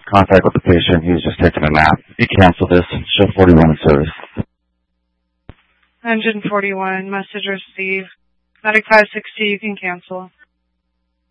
contact with the patient. He was just taking a nap. You cancel this. Show 41 in service. 141, message received. Medic 560, you can cancel.